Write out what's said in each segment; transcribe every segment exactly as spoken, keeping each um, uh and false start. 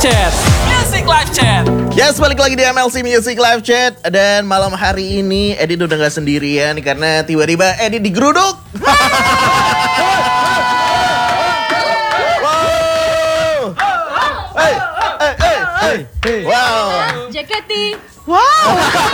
Chat. Music Live Chat. Yes, balik lagi di M L C Music Live Chat. Dan malam hari ini Edit udah gak sendirian karena tiba-tiba Edit digeruduk. Wow. Hey, hey, hey, hey, hey. Wow. Jaketi. Wow.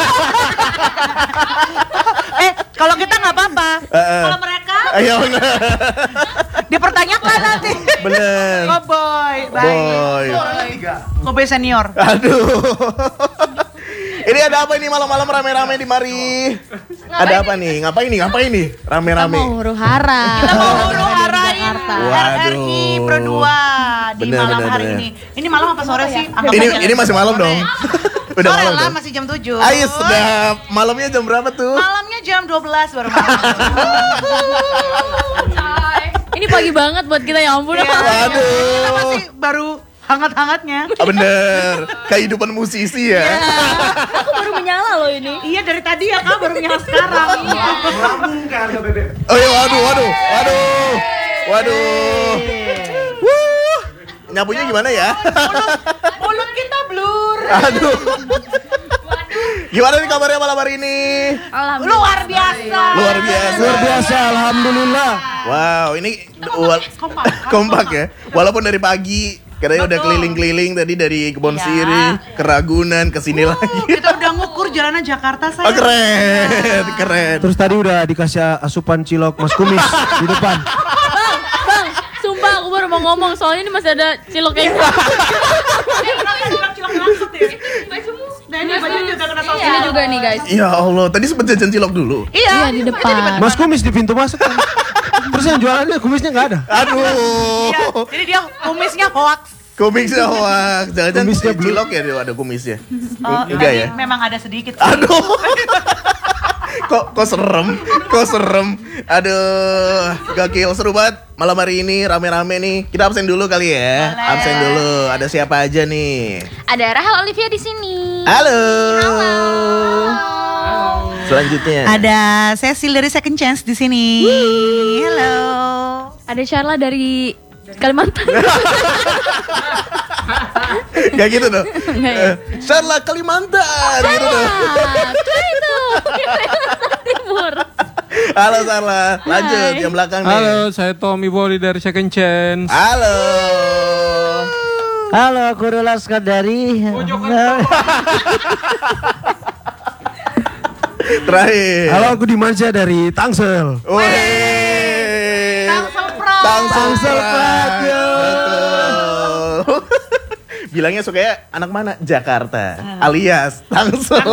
eh, kalau kita nggak apa-apa. Uh, uh. Kalau mereka Ayo, dipertanyakan nanti. bener. Oh boy, Boy. baik. Kobe senior. Aduh. Ini ada apa ini malam-malam rame-rame di mari? Ada apa nih? Ngapain nih? Ngapain nih? Rame-rame. Kita mau huru hara. Kita mau huru harain Waduh. R R I Pro dua di Bener, malam bener, hari bener. ini. Ini malam apa sore sih? Anggap Ini aja. ini masih malam dong. Udah Sore malam lah, dong. masih jam tujuh. Ayo sedap. Malamnya jam berapa tuh? Malamnya jam dua belas baru malam. Ini pagi banget buat kita, ya ampun. Iya. Waduh. Kita masih baru hangat-hangatnya. Ah, bener. Kehidupan musisi ya. Aku baru menyala loh ini. Iya dari tadi ya kak baru nyala sekarang. Oh iya, waduh, waduh, waduh, waduh. Wuh. Nyapunya gimana ya? Mulut kita blur. Aduh. Gimana nih kabarnya malam hari ini? Luar biasa. Luar biasa. Luar biasa, alhamdulillah. Wow, ini wal- Kompak. kompak ya. Walaupun dari pagi katanya udah Betul. keliling-keliling tadi dari Kebon Iya. Siri, ke Ragunan, ke sini Uh, lagi. kita udah ngukur jalanan Jakarta Oh, saya. keren, keren. Terus tadi udah dikasih asupan cilok Mas Kumis di depan. Bang, bang, sumpah aku baru mau ngomong soalnya ini masih ada cilok kayak gitu. Cilok langsung ya. Nah ini baju juga kena saus. Ini juga nih guys. Ya Allah, tadi sempet jajan cilok dulu. Iya, Iya di depan. Mas Kumis di pintu masuk kan. Terus yang jualannya kumisnya nggak ada. Aduh. Iya, jadi dia kumisnya hoax. Kumisnya hoax. Jangan-jangan Kumisnya blue. cilok ya dia ada kumisnya. Oh, Enggak tadi ya? memang ada sedikit. sih. Aduh. kok kok serem, kok serem. Aduh, gokil seru banget malam hari ini rame-rame nih. Kita absen dulu kali ya. Boleh. Absen dulu. Ada siapa aja nih? Ada Rahel Olivia di sini. Halo. Selanjutnya. Ada Cecil dari Second Chance di sini. Halo. Ada Sharla dari Kalimantan. Gak gitu dong. Nggak ya? Eh, Sharla Kalimantan gitu dong. Tuh itu. Kalimantan Timur. Halo Sharla. Lanjut Hai. yang belakang nih. Halo, saya Tommy Boli dari Second Chance. Halo. Halo, aku Rula dari. Terakhir. Halo, aku Dimanja dari Tangsel. Wih. Tangsel Pride. Tangsel Tangsel Pride. Pride, yo. Betul. Bilangnya sukanya anak mana? Jakarta. Alias Tangsel.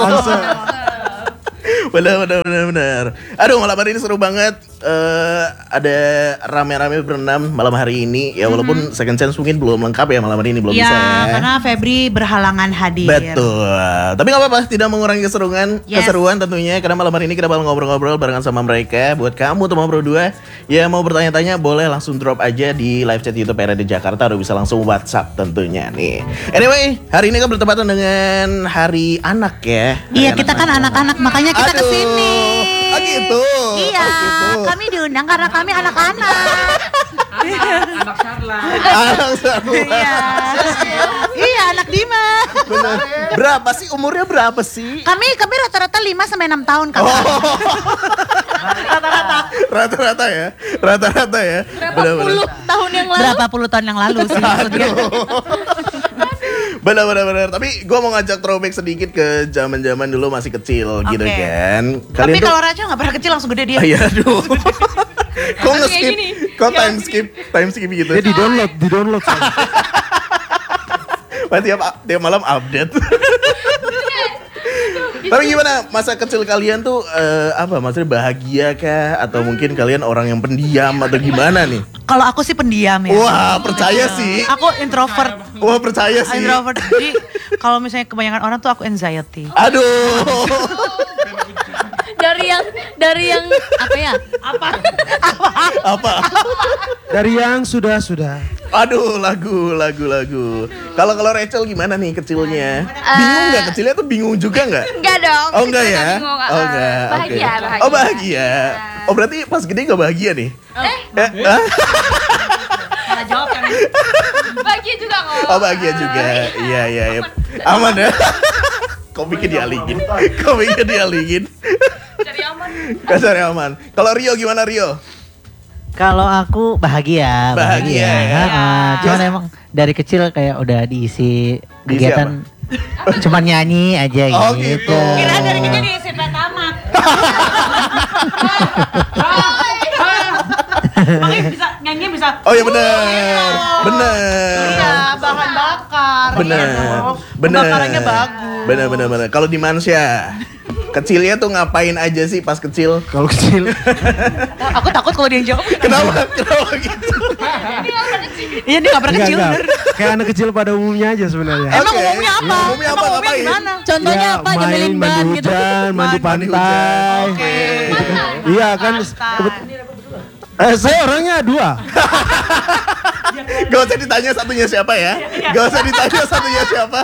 Bener, bener, bener, bener. Aduh, malam hari ini seru banget. Eh, ada rame-rame berenam malam hari ini. Ya walaupun Second Chance mungkin belum lengkap ya malam hari ini, belum Ya, bisa ya. karena Febri berhalangan hadir. Betul. Tapi nggak apa-apa, tidak mengurangi keseruan, Yes. keseruan tentunya. Karena malam hari ini kita bakal ngobrol-ngobrol barengan sama mereka. Buat kamu teman Pro dua, ya mau bertanya-tanya boleh langsung drop aja di live chat YouTube R R D Jakarta, atau bisa langsung WhatsApp tentunya nih. Anyway, hari ini kan bertepatan dengan Hari Anak ya. Iya, Hari kita kan anak-anak, makanya kita Aduh. kesini. Oh gitu. Iya, Oh, gitu. kami diundang karena kami anak-anak. Anak Sharla. Anak Sharla. Iya. Iya, anak Dima. Bener. Berapa sih umurnya berapa sih? Kami kami rata-rata lima sampai enam tahun kan. Oh. Rata-rata ya, rata-rata ya. Berapa Bener-bener. puluh tahun yang lalu? Berapa puluh tahun yang lalu sih maksudnya. Benar-benar. Tapi gue mau ngajak throwback sedikit ke zaman-zaman dulu masih kecil gitu Oke. kan. Tapi tuh- kalau Raja nggak pernah kecil langsung gede dia. Iya, aduh. Kok Kayak nge-skip? gini. Kok time skip? Time skip gitu. Dia di download, di download. Wah, tiap, tiap malam update. Tapi gimana masa kecil kalian tuh eh, apa maksudnya bahagia kah atau mungkin kalian orang yang pendiam atau gimana nih? Kalau aku sih pendiam ya. Wah, percaya sih. Aku introvert. Wah, percaya sih. Introvert. Jadi kalau misalnya kebanyakan orang tuh aku anxiety. Aduh. Dari yang dari yang apa ya? Apa? Apa? Dari yang sudah-sudah. Aduh, lagu, lagu, lagu. Kalau kalau Rachel gimana nih kecilnya? Bingung nggak kecilnya tuh bingung juga nggak? Enggak dong. Oh enggak ya? Bingung, uh, Oh enggak. oke. Bahagia, bahagia. Oh bahagia. Oh berarti pas gede nggak bahagia nih? Eh, Eh, ah? Salah jawab kan. bahagia juga Oh bahagia juga. Iya iya iya. Aman ya. Kok bikin dialingin? Kok bikin dialingin? Cari aman. Gak cari aman. Kalau Rio gimana Rio? Kalau aku bahagia, Bahagia, bahagia. ya. Ah, cuman emang dari kecil kayak udah diisi kegiatan cuman nyanyi aja Oh, gitu. gitu. Kira dari kecil diisi tamat. Makanya bisa nyanyi bisa. Oh iya bener. Bener. Iya, bahan bakar. Bener. Iya dong. Bener. Pembakarannya bagus. Bener bener bener. Kalau di Mansya kecilnya tuh ngapain aja sih pas kecil? Kalau kecil. Oh, aku takut kalau dia yang jawab. Kenapa? Kenapa gitu? Iya dia nggak pernah Enggak, kecil. enggak. bener. Kayak anak kecil pada umumnya aja sebenarnya. Emang Oke. umumnya apa? Umumnya apa? Emang umumnya Ngapain? gimana? Contohnya Ya, apa? main Nyebelin ban mandi gitu. hujan, mandi Mandi pantai. Oke. Iya kan. kebet- Eh, saya orangnya dua. Gak usah ditanya satunya siapa ya. Gak usah ditanya satunya siapa.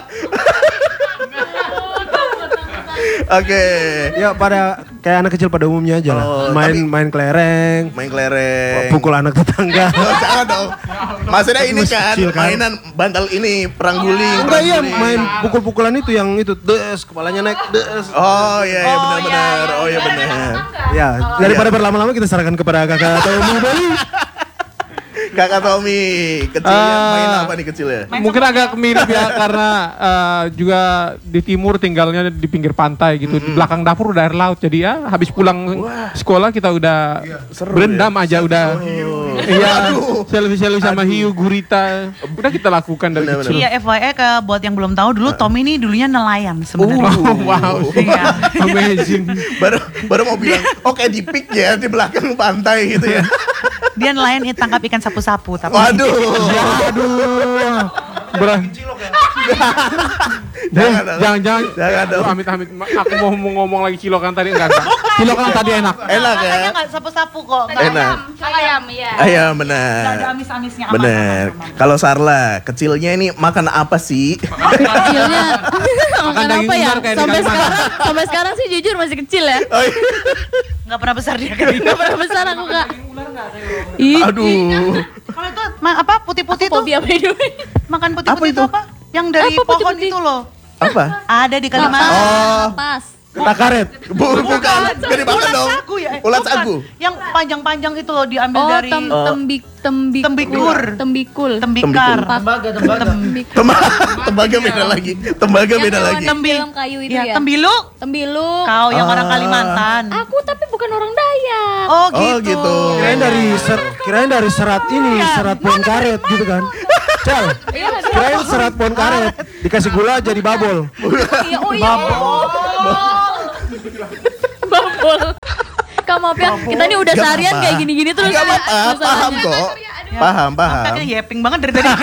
Oke. Ya pada kayak anak kecil pada umumnya aja lah. Oh, Main tapi- main kelereng, Main kelereng. pukul anak tetangga. Oh, jangan dong. Maksudnya ini Masih kan, kecil, kan? mainan bantal ini perang guling. Enggak perang iya guling. main pukul-pukulan itu yang itu des kepalanya naik des. Oh iya iya Oh, benar-benar. iya, Oh iya iya. benar. Ya, daripada berlama-lama kita serahkan kepada kakak atau Umi Bali. Kakak Tommy, kecilnya Ah. main apa nih kecilnya? Mungkin agak mirip ya karena eh, juga di timur tinggalnya di pinggir pantai gitu. Di belakang dapur udah air laut. Jadi ya habis pulang sekolah kita udah seru berendam aja udah. Iya, Aduh. selfie-selfie sama hiu, gurita. Udah kita lakukan dari Benar-benar. kecil. Iya F Y I ke buat yang belum tahu dulu Tommy ini dulunya nelayan sebenarnya. Oh, wow. Iya. Amazing. Baru baru mau bilang, oke di pik ya di belakang pantai gitu ya. Dia nelayan eh, tangkap ikan sapu-sapu tapi Waduh. Aduh. Ber- Jangan dong. jangan jangan Jangan dong. amit amit aku mau, mau ngomong lagi cilokan tadi enggak enggak cilokan tadi enak Enak ya. Rasanya nggak sapu-sapu kok. Nggak Enak. Ayam, iya. Ayah nggak ada benar. amis-amisnya. Aman, Bener. aman, aman. Kalau Sarla, kecilnya ini makan apa sih? Kecilnya makan daging apa ya? ular kayak di Sampai Kalimantan. sekarang, sampai sekarang sih jujur masih kecil ya. Oh, iya. Nggak pernah besar dia kan. Gak pernah besar aku kak. Ih, Aduh. Kalau itu ma- apa putih-putih tuh? fobia by the way. Makan Apa putih-putih itu? itu apa? Yang dari Apa pohon putih-putih? itu loh. Apa? Ada di Kalimantan. Oh. Pas. Takaret. Bu, bukan. Gak dimakan Ulat dong. sagu ya? Eh, Ulat bukan. sagu. Yang panjang-panjang itu loh diambil Oh, dari tem tembik tembik Tembikur. tembikul. tembikar. Tembaga, tembaga. Tembik. Tembaga, tembaga beda lagi. Tembaga beda Yang lagi. hewan film kayu itu Ya, ya. tembilu. Tembilu. Kau yang Ah. orang Kalimantan. Aku tapi bukan orang Dayak. Oh Oh, gitu. gitu. Kirain dari ser, kirain dari serat ini, serat pohon karet gitu kan. Cal, Iya, ada. kirain serat pohon karet dikasih gula jadi babol. Iya, oh iya. Babol. Kak maaf ya, kita ini udah Gak seharian apa-apa. kayak gini-gini terus. Gak apa-apa, masalahnya. paham kok. Paham, paham. Kayaknya yeping banget dari tadi.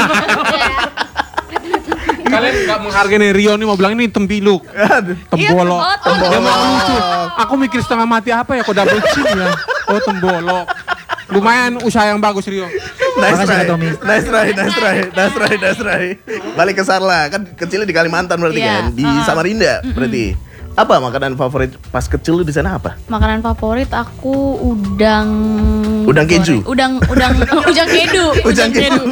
kalian nggak menghargai Rio nih mau bilang ini tempiluk Aduh. tembolok Oh, tembolok. dia mau lucu aku mikir setengah mati apa ya kok double chin ya oh tembolok lumayan usaha yang bagus Rio. Nice Makasih, try. Kak Tommy. Nice try, nice try, nice try, nice try. Balik ke Sarla, kan kecilnya di Kalimantan berarti Iya. kan? Di Samarinda berarti. Apa makanan favorit pas kecil lu di sana apa? Makanan favorit aku udang. Udang keju? Udang udang udang kedu. Udang kedu.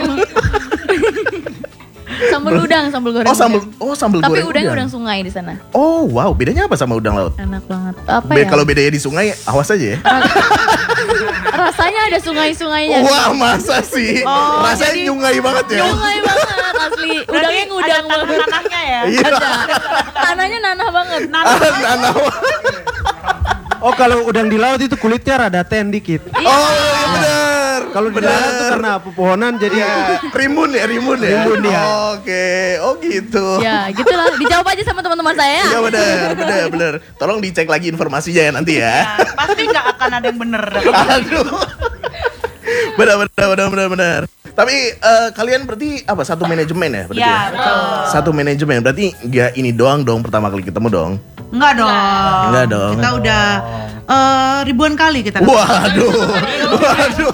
Sambal udang, sambal goreng. Oh sambal, oh sambal Tapi goreng udangnya udang. udang sungai di sana. Oh wow, bedanya apa sama udang laut? Enak banget. Apa Be- ya? Kalau bedanya di sungai, awas aja ya. Rasanya ada sungai-sungainya. Wah masa sih? Oh, Rasanya jadi- nyungai banget ya. Sungai banget asli. Udangnya ngudang ada banget. tanah-tanahnya ya. Iya. Ada. Tanahnya nanah banget. Ah, nanah. Oh kalau udang di laut itu kulitnya rada ten dikit. Oh iya benar. Kalau di darat tuh karena pepohonan jadi Ya, rimbun ya, rimbun ya. Rimbun, ya. Oke, oh gitu. Ya, gitulah. Dijawab aja sama teman-teman saya. Iya benar, benar, benar. Tolong dicek lagi informasinya ya nanti ya. Ya, pasti nggak akan ada yang bener. Aduh. Benar, benar, benar, benar, benar. Tapi eh, kalian berarti apa? Satu manajemen ya berarti Ya, ya? betul. Satu manajemen. Berarti nggak ini doang dong pertama kali ketemu dong. Enggak dong. Enggak dong. Kita udah eh, ribuan kali kita. Waduh. Waduh.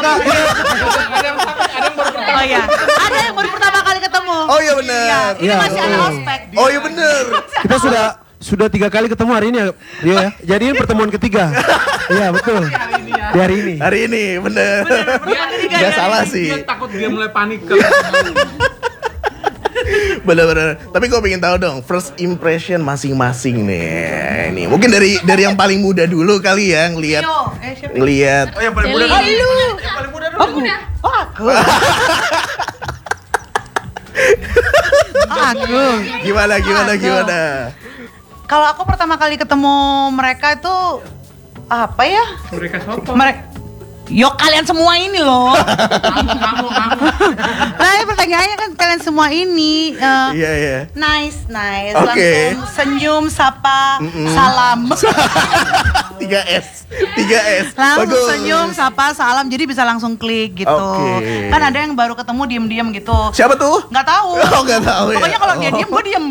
Oh ya. Ada yang baru pertama kali ketemu. Oh iya benar. Ini Iya, masih ada betul. ospek. Oh iya benar. kita sudah sudah tiga kali ketemu hari ini ya Rio ya. Jadi ini pertemuan ketiga. Iya betul. Di hari ini. Hari ini benar. Pertemuan ketiga Nggak ya. salah sih. Dia takut dia mulai panik kalau Bener-bener. Tapi gue pengen tahu dong, first impression masing-masing nih. Ini mungkin dari dari yang paling muda dulu kali ya ngelihat Yo, eh siapa? ngelihat. Oh yang paling muda Celi. dulu. Yang paling muda dulu. Oh aku. Oh aku. Gimana gimana Aduh. gimana? Kalau aku pertama kali ketemu mereka itu apa ya? Mereka siapa? Mereka Yo kalian semua ini loh. Kamu, kamu, kamu. Nah, ya pertanyaannya kan kalian semua ini eh, Iya iya. nice, nice. Oke. Langsung senyum, sapa, Mm-mm. salam. tiga S. tiga S. Langsung Bagus. senyum, sapa, salam. Jadi bisa langsung klik gitu. Oke. Kan ada yang baru ketemu diem-diem gitu. Siapa tuh? Nggak tahu. Oh, nggak tahu ya. Pokoknya kalau dia Oh. diem, gue diem.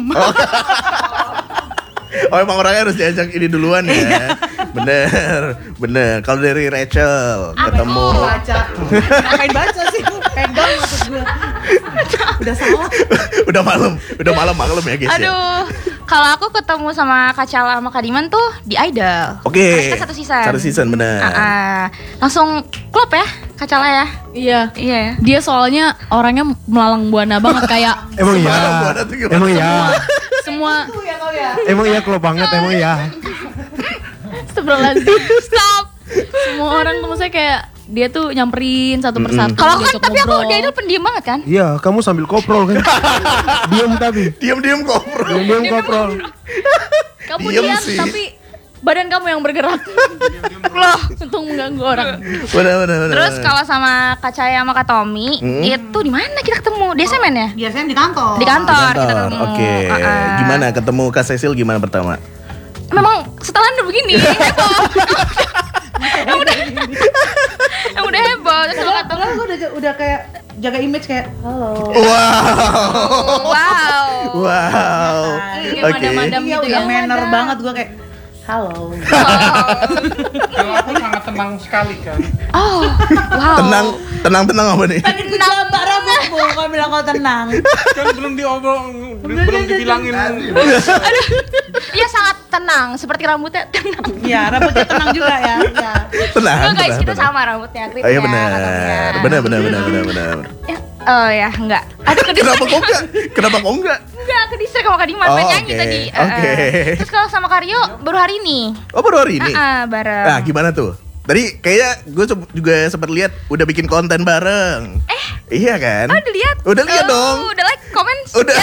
Oh emang orangnya harus diajak ini duluan ya. Bener, bener. Kalau dari Rachel ketemu. Baca. Ngapain baca sih? Pegang maksud gue. Udah salah. Udah malam, udah malam-malam ya guys ya. Aduh, kalau aku ketemu sama Kak Cala sama Kak Diman tuh di Idol. Oke. Kita satu season. Satu season bener. Ah, ah. Langsung klub ya, Kak Cala ya. Iya. Iya ya. Dia soalnya orangnya melalang buana banget kayak Emang iya. Semalam buat itu gimana? Emang iya. semua Emang iya kalau banget emang iya. Astagfirullahaladzim. Stop. Semua orang tuh maksudnya kayak dia tuh nyamperin satu persatu. Kalau kan diajak tapi aku ngobrol. di Idol pendiam banget kan. Iya, kamu sambil koprol kan. Diam tapi. Diam-diam kok bro. Diam-diam koprol. Kamu Diem diam sih. tapi badan kamu yang bergerak. Loh, untuk mengganggu orang. Bener, bener, bener. Terus kalau sama Kak Caya sama Kak Tommy, Hmm. itu di mana kita ketemu? Di S M N ya? Biasanya di kantor. Di kantor, Di kita kantor. ketemu. Oke. Ah, ah. Gimana ketemu Kak Cecil gimana pertama? Memang setelan udah begini. heboh. Yang udah yang udah heboh. Terus kalau kata Padahal gue udah udah kayak jaga image kayak halo. Wow. wow. Wow. Kayak Oke. madam-madam Iya gitu udah ya. manner banget gue kayak halo. Kalau aku sangat tenang sekali kan. Oh, wow. Tenang, tenang, tenang apa nih? Pengen digambar rambutmu, kau bilang kau tenang. Kan belum diobrol, belum dibilangin. Iya sangat tenang, seperti rambutnya tenang. Iya, rambutnya tenang juga ya. Iya. Tenang. Enggak guys, tenang, kita tenang. sama rambutnya. Oh iya benar. Benar, benar, benar, benar, benar. Ya, oh ya, enggak. Aduh, ke Kenapa kok enggak? Kenapa kok enggak? Enggak, ke distrik sama Kak Dimas, Oh, main nyanyi oke. tadi. Eh, Oke. eh. Terus kalau sama Karyo baru hari ini. Oh baru hari ini? Ah, ah, bareng. Nah gimana tuh? Tadi kayaknya gue juga sempat lihat udah bikin konten bareng. Eh, Iya kan? oh, udah lihat? Udah lihat Oh, dong. Udah like, komen. Udah.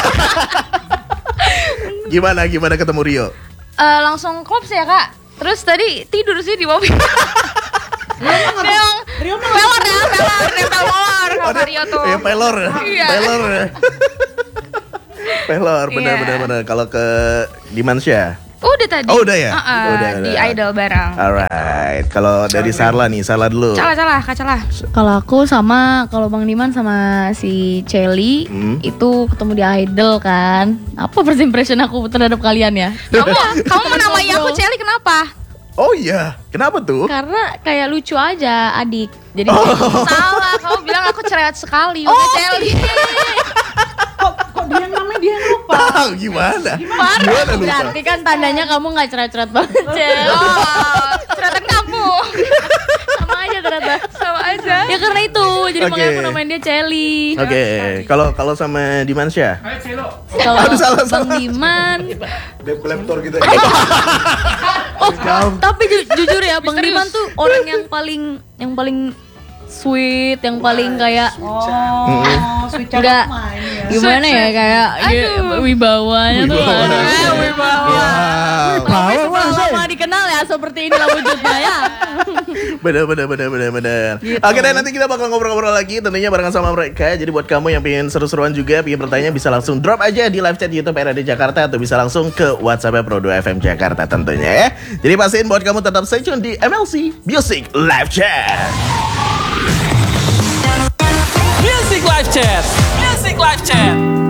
Gimana gimana ketemu Rio? Eh, langsung klub sih ya kak. Terus tadi tidur sih di mobil. Memang Rio mah pelor ya, pelor, dia pelor kalau Kak Rio tuh. Ya pelor. Iya. Pelor. Pelor benar Iya. benar benar. Kalau ke Dimansya. Udah tadi. Oh, udah ya? Uh-uh, Udah, di udah. Idol bareng. Alright. Kalau dari Sarla nih, Sarla dulu. Salah salah, kak salah. Kalau aku sama kalau Bang Diman sama si Celi Hmm. itu ketemu di Idol kan. Apa first impression aku terhadap kalian ya? Kamu kamu menamai aku Celi kenapa? Oh iya, kenapa tuh? Karena kayak lucu aja adik. Jadi Salah, kamu bilang aku cerewet sekali. Oh, Udah Celi. kok kok dia yang namanya dia yang lupa. Ah, gimana? Gimana lupa? berarti kan tandanya kamu nggak cerewet-cerewet banget, Cel. Oh, cerewetan kamu. Sama aja ternyata. Sama aja. Ya karena itu, jadi Oke. makanya aku namain dia Celi. Oke, kalau kalau sama Dimansya? Ayo Celo. Kalau Aduh, salah, Bang salah. Diman, Kolektor gitu. oh tapi ju- jujur ya, Bang Diman tuh orang yang paling yang paling sweet, yang paling kayak Oh, sweet child Enggak. of mine ya. gimana ya kayak ya, wibawanya tuh. Wibawa. Eh, wibawa. Wow. Sampai Wibawa, setelah Mas, lama dikenal ya seperti inilah wujudnya ya. Bener bener bener bener bener. Gitu. Oke deh, nanti kita bakal ngobrol-ngobrol lagi tentunya barengan sama mereka. Jadi buat kamu yang pengen seru-seruan juga, pengen bertanya bisa langsung drop aja di live chat YouTube R A D Jakarta atau bisa langsung ke WhatsApp Pro dua F M Jakarta tentunya ya. Jadi pastiin buat kamu tetap stay tune di M L C Music Live Chat. Music Live Chat. Music Live Chat.